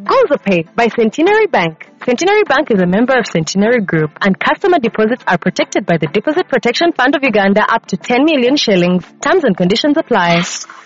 GozaPay by Centenary Bank. Centenary Bank is a member of Centenary Group, and customer deposits are protected by the Deposit Protection Fund of Uganda up to 10 million shillings. Terms and conditions apply.